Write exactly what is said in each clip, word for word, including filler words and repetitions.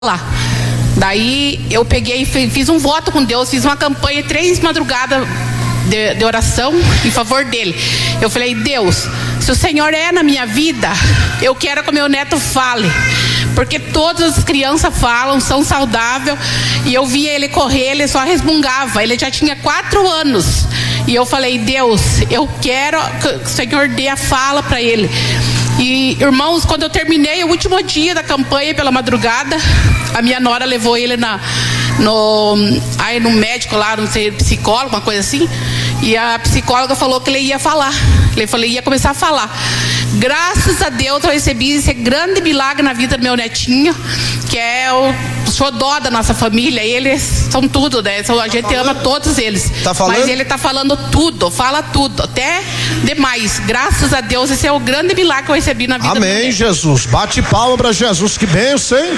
lá. Daí eu peguei, fiz um voto com Deus, fiz uma campanha três madrugadas de, de oração em favor dele. Eu falei: Deus, se o Senhor é na minha vida, eu quero que o meu neto fale, porque todas as crianças falam, são saudáveis, e eu via ele correr, ele só resmungava, ele já tinha quatro anos, e eu falei: Deus, eu quero que o Senhor dê a fala para ele. E, irmãos, quando eu terminei o último dia da campanha pela madrugada, a minha nora levou ele na, no, aí no médico lá, não sei, psicólogo, uma coisa assim, e a psicóloga falou que ele ia falar, ele falou, ia começar a falar. Graças a Deus eu recebi esse grande milagre na vida do meu netinho, que é o xodó da nossa família. Eles são tudo, né? A gente tá ama todos eles. Tá falando? Mas ele tá falando tudo, fala tudo, até demais. Graças a Deus, esse é o grande milagre que eu recebi na vida. Amém, Jesus. Bate palma para Jesus, que bênção, hein?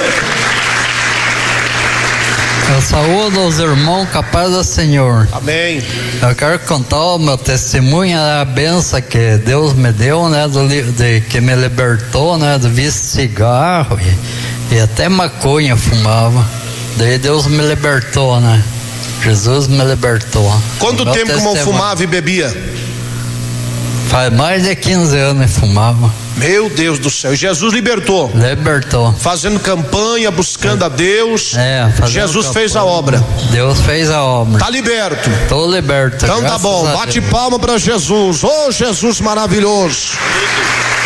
Eu saúdo os irmãos com a paz do Senhor. Amém. Eu quero contar o meu testemunho, a benção que Deus me deu, né, do, de, que me libertou, né, do vício de cigarro e, e até maconha fumava. Daí Deus me libertou, né? Jesus me libertou. Quanto tempo que não fumava e bebia? Faz mais de quinze anos que fumava. Meu Deus do céu, Jesus libertou. Libertou. Fazendo campanha, buscando a Deus. É, Jesus campanha. fez a obra. Deus fez a obra. Tá liberto. Tô liberto. Então tá bom, bate palma para Jesus. Oh, Jesus maravilhoso.